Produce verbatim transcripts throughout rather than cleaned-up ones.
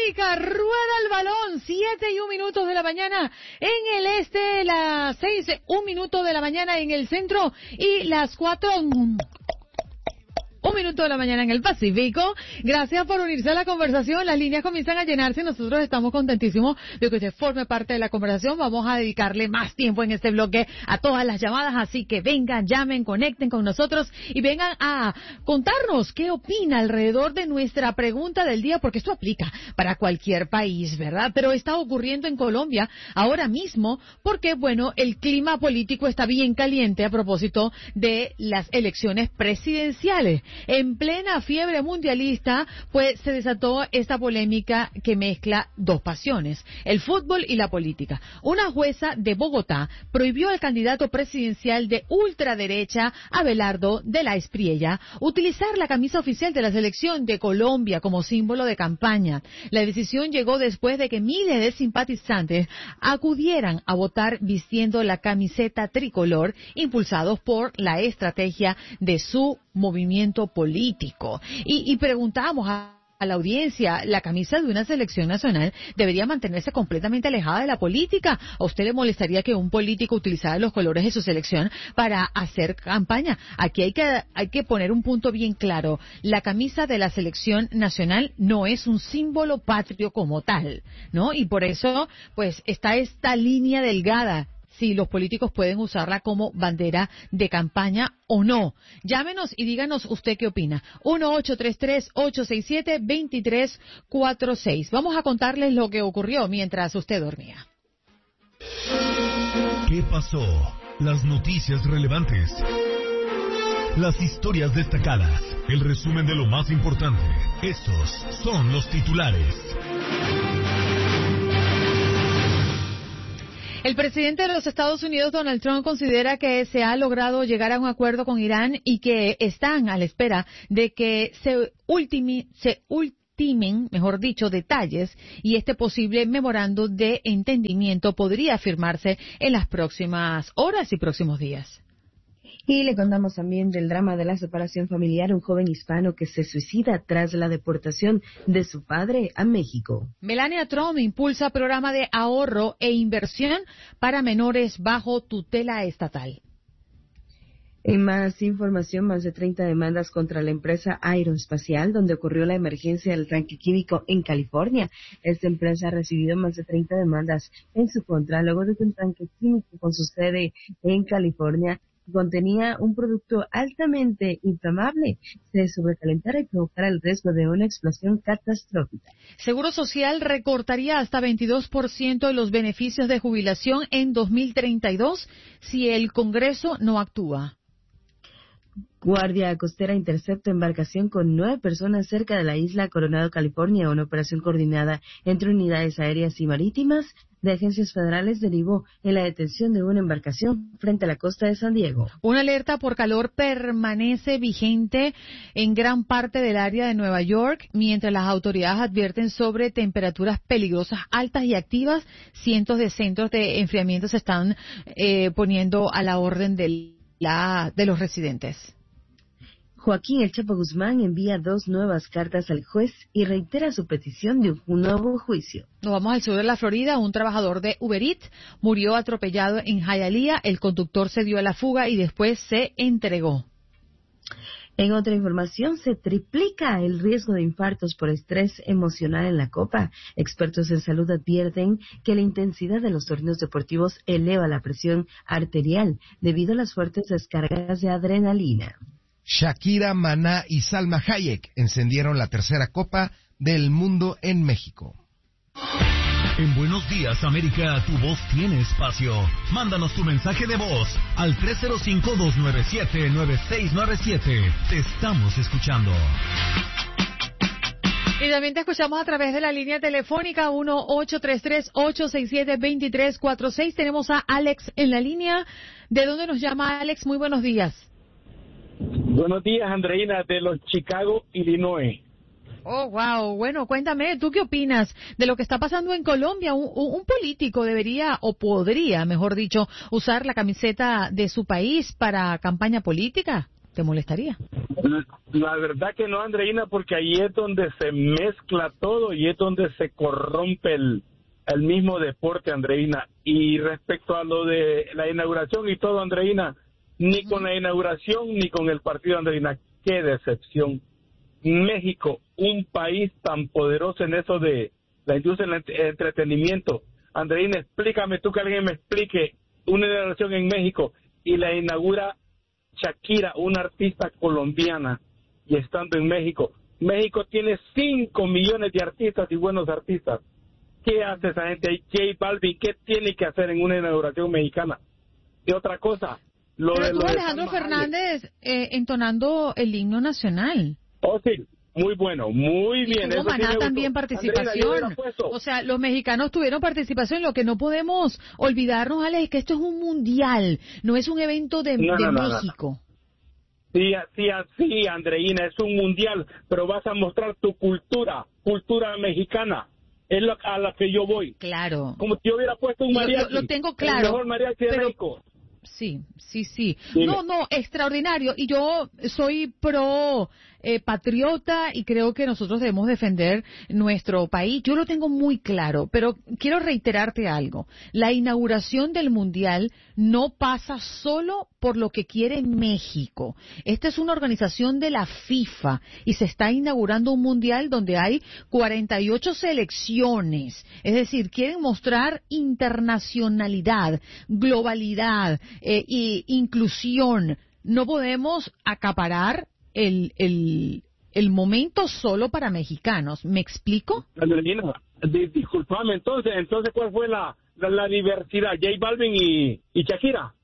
América, rueda el balón, siete y un minutos de la mañana en el este, las seis, un minuto de la mañana en el centro y las cuatro... Un minuto de la mañana en el Pacífico. Gracias por unirse a la conversación. Las líneas comienzan a llenarse. Nosotros estamos contentísimos de que usted forme parte de la conversación. Vamos a dedicarle más tiempo en este bloque a todas las llamadas. Así que vengan, llamen, conecten con nosotros y vengan a contarnos qué opina alrededor de nuestra pregunta del día, porque esto aplica para cualquier país, ¿verdad? Pero está ocurriendo en Colombia ahora mismo porque, bueno, el clima político está bien caliente a propósito de las elecciones presidenciales. En plena fiebre mundialista, pues se desató esta polémica que mezcla dos pasiones, el fútbol y la política. Una jueza de Bogotá prohibió al candidato presidencial de ultraderecha, Abelardo de la Espriella, utilizar la camisa oficial de la selección de Colombia como símbolo de campaña. La decisión llegó después de que miles de simpatizantes acudieran a votar vistiendo la camiseta tricolor, impulsados por la estrategia de su movimiento político. Y, y preguntamos a, a la audiencia, ¿la camisa de una selección nacional debería mantenerse completamente alejada de la política? ¿A usted le molestaría que un político utilizara los colores de su selección para hacer campaña? Aquí hay que, hay que poner un punto bien claro. La camisa de la selección nacional no es un símbolo patrio como tal, ¿no? Y por eso, pues, está esta línea delgada, si los políticos pueden usarla como bandera de campaña o no. Llámenos y díganos usted qué opina. uno ocho tres tres, ocho seis siete, dos tres cuatro seis. Vamos a contarles lo que ocurrió mientras usted dormía. ¿Qué pasó? Las noticias relevantes. Las historias destacadas. El resumen de lo más importante. Estos son los titulares. El presidente de los Estados Unidos, Donald Trump, considera que se ha logrado llegar a un acuerdo con Irán y que están a la espera de que se ultimi, se ultimen, mejor dicho, detalles, y este posible memorando de entendimiento podría firmarse en las próximas horas y próximos días. Y le contamos también del drama de la separación familiar, un joven hispano que se suicida tras la deportación de su padre a México. Melania Trump impulsa programa de ahorro e inversión para menores bajo tutela estatal. En más información, más de treinta demandas contra la empresa aeroespacial, donde ocurrió la emergencia del tanque químico en California. Esta empresa ha recibido más de treinta demandas en su contra, luego de que un tanque químico con su sede en California contenía un producto altamente inflamable, se sobrecalentara y provocara el riesgo de una explosión catastrófica. Seguro Social recortaría hasta veintidós por ciento de los beneficios de jubilación en dos mil treinta y dos si el Congreso no actúa. Guardia Costera intercepta embarcación con nueve personas cerca de la isla Coronado, California. Una operación coordinada entre unidades aéreas y marítimas de agencias federales derivó en la detención de una embarcación frente a la costa de San Diego. Una alerta por calor permanece vigente en gran parte del área de Nueva York, mientras las autoridades advierten sobre temperaturas peligrosas altas y activas. Cientos de centros de enfriamiento se están eh, poniendo a la orden de, la, de los residentes. Joaquín El Chapo Guzmán envía dos nuevas cartas al juez y reitera su petición de un nuevo juicio. Nos vamos al sur de la Florida. Un trabajador de Uber Eats murió atropellado en Hialeah. El conductor se dio a la fuga y después se entregó. En otra información, se triplica el riesgo de infartos por estrés emocional en la Copa. Expertos en salud advierten que la intensidad de los torneos deportivos eleva la presión arterial debido a las fuertes descargas de adrenalina. Shakira, Maná y Salma Hayek encendieron la tercera Copa del Mundo en México. En Buenos Días, América, tu voz tiene espacio. Mándanos tu mensaje de voz al tres cero cinco, dos nueve siete, nueve seis nueve siete. Te estamos escuchando. Y también te escuchamos a través de la línea telefónica uno ocho tres tres, ocho seis siete, dos tres cuatro seis. Tenemos a Alex en la línea. ¿De dónde nos llama Alex? Muy buenos días. Buenos días, Andreina, de los Chicago, Illinois. Oh, wow. Bueno, cuéntame, ¿tú qué opinas de lo que está pasando en Colombia? ¿Un, un político debería, o podría, mejor dicho, usar la camiseta de su país para campaña política? ¿Te molestaría? La verdad que no, Andreina, porque ahí es donde se mezcla todo y es donde se corrompe el, el mismo deporte, Andreina. Y respecto a lo de la inauguración y todo, Andreina, ni con la inauguración ni con el partido, Andreina, qué decepción. México, un país tan poderoso en eso de la industria del entretenimiento. Andreina, explícame tú, que alguien me explique una inauguración en México y la inaugura Shakira, una artista colombiana, y estando en México. México tiene cinco millones de artistas y buenos artistas. ¿Qué hace esa gente ahí? J Balvin, ¿qué tiene que hacer en una inauguración mexicana? Y otra cosa, lo Pero de, tú, lo de Alejandro Salma Fernández, eh, entonando el himno nacional. Oh, sí, muy bueno, muy bien. Y tuvo Eso sí Maná me también gustó. participación. Andreina, yo hubiera puesto. O sea, los mexicanos tuvieron participación. Lo que no podemos olvidarnos, Alex, es que esto es un mundial, no es un evento de, No, de no, no, México. Sí, sí, sí, Andreina, es un mundial, pero vas a mostrar tu cultura, cultura mexicana. Es lo, a la que yo voy. Claro. Como si yo hubiera puesto un Lo- mariachi. lo- lo tengo claro, El mejor mariachi de pero- México. Sí, sí, sí. Dime. No, no, extraordinario. Y yo soy pro eh, patriota y creo que nosotros debemos defender nuestro país. Yo lo tengo muy claro, pero quiero reiterarte algo. La inauguración del Mundial no pasa solo por lo que quiere México. Esta es una organización de la FIFA y se está inaugurando un Mundial donde hay cuarenta y ocho selecciones. Es decir, quieren mostrar internacionalidad, globalidad, Eh, y inclusión. No podemos acaparar el, el, el momento solo para mexicanos. ¿Me explico? Andreina, di- disculpame, entonces, entonces ¿cuál fue la, la, la diversidad? J Balvin y, y Shakira.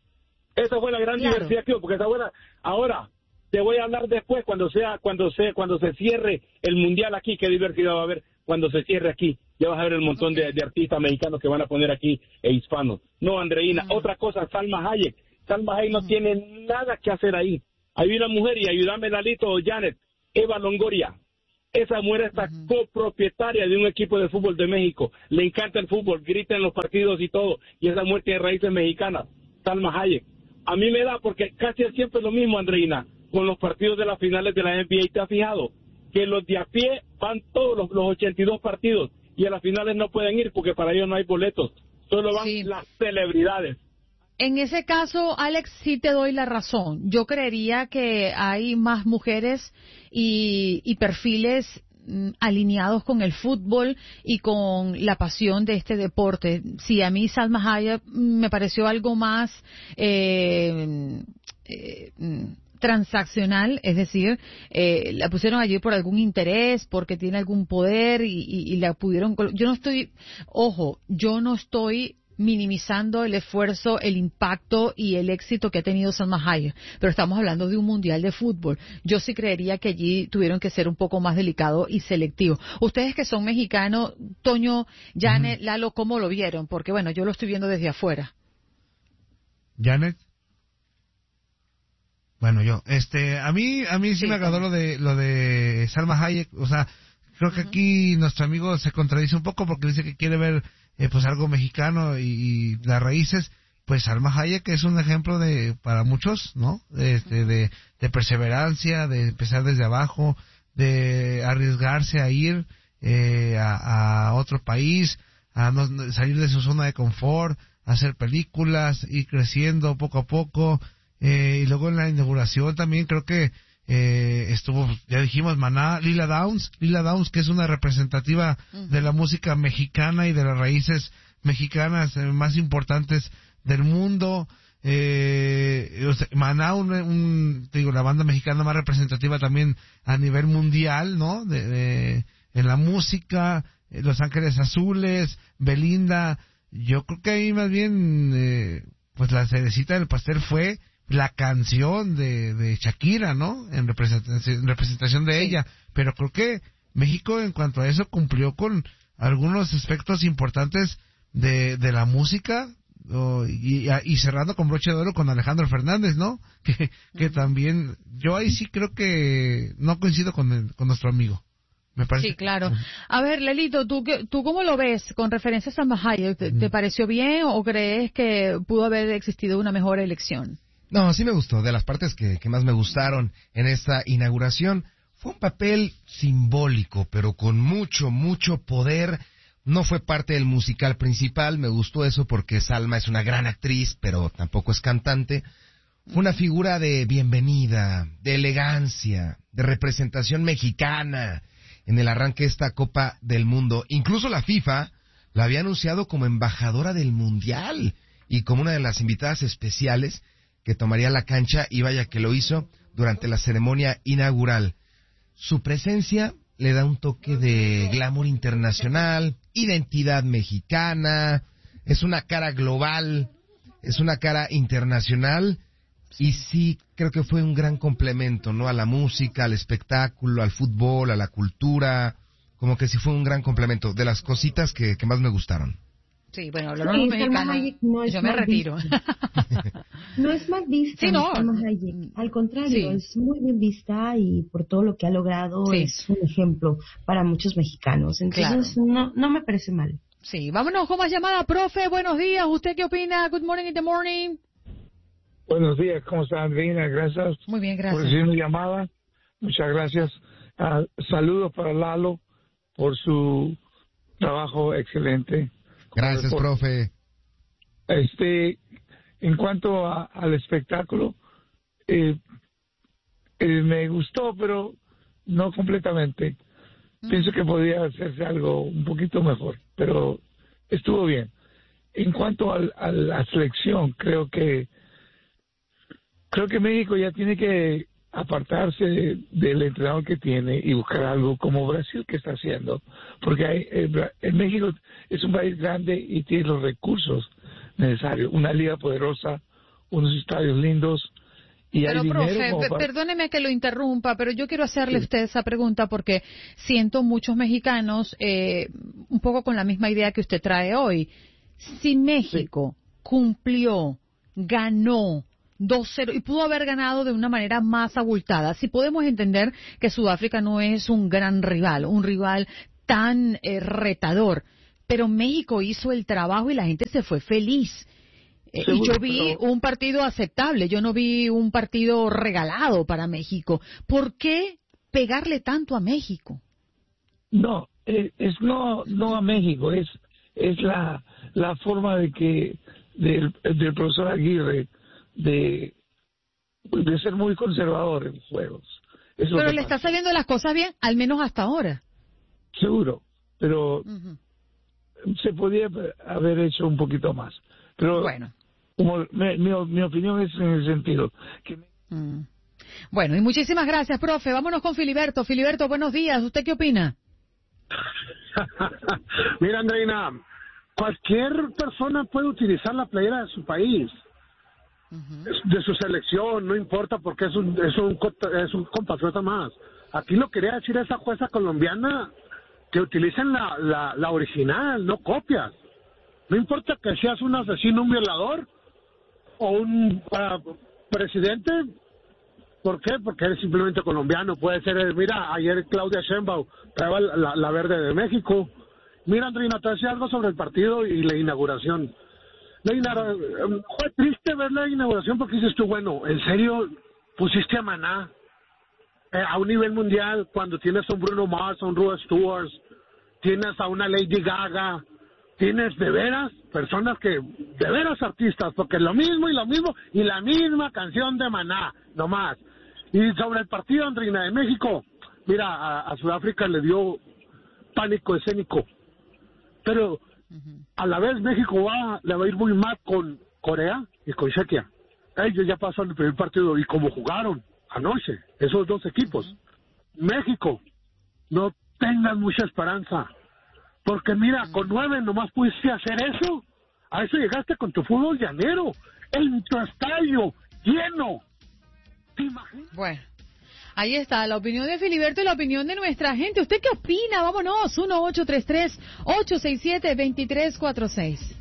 Esa fue la gran Claro. diversidad que hubo, porque esa fue la- ahora te voy a hablar después cuando sea, cuando se, cuando se cierre el mundial aquí, qué diversidad va a haber cuando se cierre aquí. Ya vas a ver el montón de, de artistas mexicanos que van a poner aquí e hispanos. No, Andreina, Ujú. otra cosa, Salma Hayek. Salma Hayek no Ujú. tiene nada que hacer ahí. Hay una mujer, y ayúdame, Lalito o Janet, Eva Longoria. Esa mujer está Ujú. copropietaria de un equipo de fútbol de México. Le encanta el fútbol, grita en los partidos y todo. Y esa mujer tiene raíces mexicanas. Salma Hayek. A mí me da, porque casi es siempre lo mismo, Andreina, con los partidos de las finales de la N B A. ¿Te has fijado? Que los de a pie van todos los, los ochenta y dos partidos y a las finales no pueden ir porque para ellos no hay boletos. Solo van Sí. las celebridades. En ese caso, Alex, sí te doy la razón. Yo creería que hay más mujeres y, y perfiles mm, alineados con el fútbol y con la pasión de este deporte. Sí, a mí Salma Hayek mm, me pareció algo más eh, eh, mm, transaccional, es decir, eh, la pusieron allí por algún interés, porque tiene algún poder y, y, y la pudieron... colo- Yo no estoy, ojo, yo no estoy minimizando el esfuerzo, el impacto y el éxito que ha tenido Salma Hayek, pero estamos hablando de un mundial de fútbol. Yo sí creería que allí tuvieron que ser un poco más delicados y selectivos. Ustedes que son mexicanos, Toño, Janet, Lalo, ¿cómo lo vieron? Porque bueno, yo lo estoy viendo desde afuera. Janet. Bueno, yo, este, a mí, a mí sí, Sí, me agradó también. lo de, lo de Salma Hayek, o sea, creo que aquí nuestro amigo se contradice un poco porque dice que quiere ver, eh, pues algo mexicano y, y las raíces. Pues Salma Hayek es un ejemplo de, para muchos, ¿no? Este, de, de perseverancia, de empezar desde abajo, de arriesgarse a ir, eh, a, a otro país, a no, salir de su zona de confort, a hacer películas, ir creciendo poco a poco. Eh, y luego en la inauguración también creo que eh, estuvo, ya dijimos, Maná, Lila Downs, Lila Downs, que es una representativa uh-huh. de la música mexicana y de las raíces mexicanas eh, más importantes del mundo. Eh, o sea, Maná, un, un, digo, la banda mexicana más representativa también a nivel mundial, ¿no? De, de en la música, eh, Los Ángeles Azules, Belinda. Yo creo que ahí más bien, eh, pues la cerecita del pastel fue la canción de, de Shakira, ¿no? En representación, en representación de sí. ella. Pero creo que México, en cuanto a eso, cumplió con algunos aspectos importantes de, de la música, oh, y, y cerrando con broche de oro con Alejandro Fernández, ¿no? Que, que uh-huh. también, yo ahí sí creo que no coincido con, el, con nuestro amigo. Me parece. Sí, claro. A ver, Lelito, ¿tú, ¿tú cómo lo ves con referencia a Salma Hayek? ¿Te, ¿Te pareció bien o crees que pudo haber existido una mejor elección? No, sí me gustó. De las partes que, que más me gustaron en esta inauguración, fue un papel simbólico, pero con mucho, mucho poder. No fue parte del musical principal, me gustó eso porque Salma es una gran actriz, pero tampoco es cantante. Fue una figura de bienvenida, de elegancia, de representación mexicana en el arranque de esta Copa del Mundo. Incluso la FIFA la había anunciado como embajadora del Mundial y como una de las invitadas especiales que tomaría la cancha, y vaya que lo hizo durante la ceremonia inaugural. Su presencia le da un toque de glamour internacional, identidad mexicana, es una cara global, es una cara internacional, y sí, creo que fue un gran complemento, ¿no? A la música, al espectáculo, al fútbol, a la cultura, como que sí fue un gran complemento, de las cositas que, que más me gustaron. Sí, bueno, hablaron los mexicanos, no yo me retiro. No es mal vista, sí, no. Salma Hayek. Al contrario, sí. es muy bien vista y por todo lo que ha logrado sí. es un ejemplo para muchos mexicanos. Entonces, claro. no, no me parece mal. Sí, vámonos con más llamada. Profe, buenos días. ¿Usted qué opina? Good morning in the morning. Buenos días, ¿cómo está, Andreina? Gracias. Muy bien, gracias. Por recibir mi llamada. Muchas gracias. Uh, saludos para Lalo por su trabajo excelente. Gracias, profe. Este, en cuanto a, al espectáculo, eh, eh, me gustó, pero no completamente. Mm. Pienso que podía hacerse algo un poquito mejor, pero estuvo bien. En cuanto a, a la selección, creo que creo que México ya tiene que apartarse de, del entrenador que tiene y buscar algo como Brasil que está haciendo, porque hay, eh, en México es un país grande y tiene los recursos necesarios, una liga poderosa, unos estadios lindos y pero, hay profe, dinero para... perdóneme que lo interrumpa, pero yo quiero hacerle a sí. usted esa pregunta porque siento muchos mexicanos eh, un poco con la misma idea que usted trae hoy. Si México sí. cumplió, ganó dos cero y pudo haber ganado de una manera más abultada. Si podemos entender que Sudáfrica no es un gran rival, un rival tan eh, retador, pero México hizo el trabajo y la gente se fue feliz. Eh, Seguro, y yo vi pero... un partido aceptable, yo no vi un partido regalado para México. ¿Por qué pegarle tanto a México? No, es, es no no a México, es es la la forma de que del, del profesor Aguirre de, de ser muy conservador en juegos. Es pero le pasa. Está saliendo las cosas bien, al menos hasta ahora. Seguro, pero uh-huh. se podía haber hecho un poquito más. Pero bueno, como me, mi, mi opinión es en el sentido que... Mm. Bueno, y muchísimas gracias, profe. Vámonos con Filiberto. Filiberto, buenos días. ¿Usted qué opina? Mira, Andreina, cualquier persona puede utilizar la playera de su país, uh-huh. de su selección, no importa, porque es un, es un es un compatriota más. Aquí lo quería decir esa jueza colombiana, que utilicen la, la, la original, no copias. No importa que seas un asesino, un violador o un uh, presidente. ¿Por qué? Porque eres simplemente colombiano. Puede ser, mira, ayer Claudia Sheinbaum traía la, la, la verde de México. Mira, Andreina, te decía algo sobre el partido y la inauguración. La inauguración, fue triste ver la inauguración porque dices tú, bueno, ¿en serio pusiste a Maná eh, a un nivel mundial cuando tienes a un Bruno Mars, a un Rod Stewart, tienes a una Lady Gaga, tienes de veras personas que, de veras artistas, porque es lo mismo y lo mismo y la misma canción de Maná, nomás. Y sobre el partido, Andreina, de México, mira, a, a Sudáfrica le dio pánico escénico, pero uh-huh. a la vez México va, le va a ir muy mal con Corea y con Chequia. Ellos ya pasaron el primer partido y como jugaron anoche, esos dos equipos, uh-huh. México, no tengan mucha esperanza, porque mira, uh-huh. con nueve nomás pudiste hacer eso, a eso llegaste con tu fútbol llanero, en tu estadio lleno. ¿Te imaginas? Bueno. Ahí está, la opinión de Filiberto y la opinión de nuestra gente. ¿Usted qué opina? Vámonos, uno ocho tres tres, ocho seis siete, dos tres cuatro seis.